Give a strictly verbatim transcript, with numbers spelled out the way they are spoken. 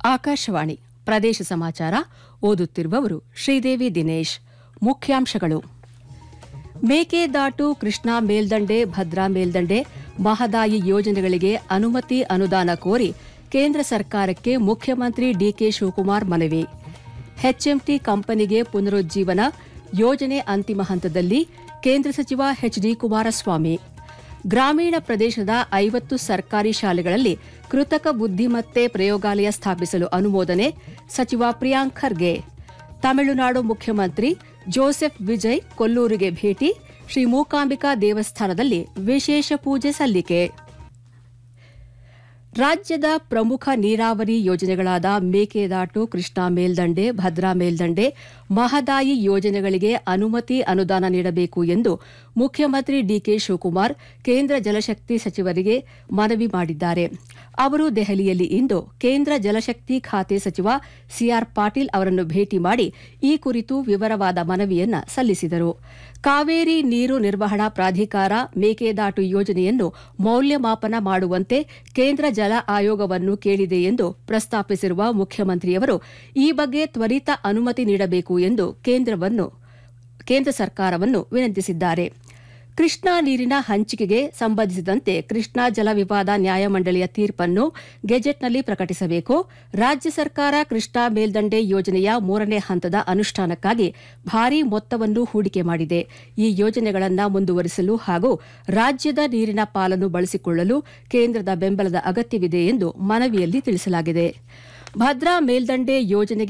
ಆಕಾಶವಾಣಿ ಪ್ರದೇಶ ಸಮಾಚಾರ ಓದುತ್ತಿರುವವರು ಶ್ರೀದೇವಿ ದಿನೇಶ್. ಮುಖ್ಯಾಂಶಗಳು: ಮೇಕೆದಾಟು, ಕೃಷ್ಣಾ ಮೇಲ್ದಂಡೆ, ಭದ್ರಾ ಮೇಲ್ದಂಡೆ, ಮಹದಾಯಿ ಯೋಜನೆಗಳಿಗೆ ಅನುಮತಿ ಅನುದಾನ ಕೋರಿ ಕೇಂದ್ರ ಸರ್ಕಾರಕ್ಕೆ ಮುಖ್ಯಮಂತ್ರಿ ಡಿಕೆ ಶಿವಕುಮಾರ್ ಮನವಿ. ಎಚ್ಎಂಟಿ ಕಂಪನಿಗೆ ಪುನರುಜ್ಜೀವನ ಯೋಜನೆ ಅಂತಿಮ ಹಂತದಲ್ಲಿ, ಕೇಂದ್ರ ಸಚಿವ ಎಚ್ಡಿ ಕುಮಾರಸ್ವಾಮಿ. ಗ್ರಾಮೀಣ ಪ್ರದೇಶದ ಐವತ್ತು ಸರ್ಕಾರಿ ಶಾಲೆಗಳಲ್ಲಿ ಕೃತಕ ಬುದ್ದಿಮತ್ತೆ ಪ್ರಯೋಗಾಲಯ ಸ್ಥಾಪಿಸಲು ಅನುಮೋದನೆ, ಸಚಿವ ಪ್ರಿಯಾಂಕ್ ಖರ್ಗೆ. ತಮಿಳುನಾಡು ಮುಖ್ಯಮಂತ್ರಿ ಜೋಸೆಫ್ ವಿಜಯ್ ಕೊಲ್ಲೂರಿಗೆ ಭೇಟಿ, ಶ್ರೀ ಮೂಕಾಂಬಿಕಾ ದೇವಸ್ಥಾನದಲ್ಲಿ ವಿಶೇಷ ಪೂಜೆ ಸಲ್ಲಿಕೆ. ರಾಜ್ಯದ ಪ್ರಮುಖ ನೀರಾವರಿ ಯೋಜನೆಗಳಾದ ಮೇಕೆದಾಟು, ಕೃಷ್ಣಾ ಮೇಲ್ದಂಡೆ, ಭದ್ರಾ ಮೇಲ್ದಂಡೆ, ಮಹದಾಯಿ ಯೋಜನೆಗಳಿಗೆ ಅನುಮತಿ ಅನುದಾನ ನೀಡಬೇಕು ಎಂದು ಮುಖ್ಯಮಂತ್ರಿ ಡಿಕೆ ಶಿವಕುಮಾರ್ ಕೇಂದ್ರ ಜಲಶಕ್ತಿ ಸಚಿವರಿಗೆ ಮನವಿ ಮಾಡಿದ್ದಾರೆ. ಅವರು ದೆಹಲಿಯಲ್ಲಿ ಇಂದು ಕೇಂದ್ರ ಜಲಶಕ್ತಿ ಖಾತೆ ಸಚಿವ ಸಿಆರ್ ಪಾಟೀಲ್ ಅವರನ್ನು ಭೇಟಿ ಮಾಡಿ ಈ ಕುರಿತು ವಿವರವಾದ ಮನವಿಯನ್ನು ಸಲ್ಲಿಸಿದರು. ಕಾವೇರಿ ನೀರು ನಿರ್ವಹಣಾ ಪ್ರಾಧಿಕಾರ ಮೇಕೆದಾಟು ಯೋಜನೆಯನ್ನು ಮೌಲ್ಯಮಾಪನ ಮಾಡುವಂತೆ ಕೇಂದ್ರ ಜಲ ಆಯೋಗವನ್ನು ಕೇಳಿದೆ ಎಂದು ಪ್ರಸ್ತಾಪಿಸಿರುವ ಮುಖ್ಯಮಂತ್ರಿಯವರು ಈ ಬಗ್ಗೆ ತ್ವರಿತ ಅನುಮತಿ ನೀಡಬೇಕು ಎಂದು ಕೇಂದ್ರವನ್ನು ಕೇಂದ್ರ ಸರ್ಕಾರವನ್ನು ವಿನಂತಿಸಿದ್ದಾರೆ. ಕೃಷ್ಣಾ ನೀರಿನ ಹಂಚಿಕೆಗೆ ಸಂಬಂಧಿಸಿದಂತೆ ಕೃಷ್ಣಾ ಜಲ ವಿವಾದ ನ್ಯಾಯಮಂಡಳಿಯ ತೀರ್ಪನ್ನು ಗೆಜೆಟ್ನಲ್ಲಿ ಪ್ರಕಟಿಸಬೇಕು. ರಾಜ್ಯ ಸರ್ಕಾರ ಕೃಷ್ಣಾ ಮೇಲ್ದಂಡೆ ಯೋಜನೆಯ ಮೂರನೇ ಹಂತದ ಅನುಷ್ಠಾನಕ್ಕಾಗಿ ಭಾರೀ ಮೊತ್ತವನ್ನು ಹೂಡಿಕೆ ಮಾಡಿದೆ. ಈ ಯೋಜನೆಗಳನ್ನು ಮುಂದುವರಿಸಲು ಹಾಗೂ ರಾಜ್ಯದ ನೀರಿನ ಪಾಲನ್ನು ಬಳಸಿಕೊಳ್ಳಲು ಕೇಂದ್ರದ ಬೆಂಬಲದ ಅಗತ್ಯವಿದೆ ಎಂದು ಮನವಿಯಲ್ಲಿ ತಿಳಿಸಲಾಗಿದೆ. ಭದ್ರಾ ಮೇಲ್ದಂಡೆ ಯೋಜನೆಗೆ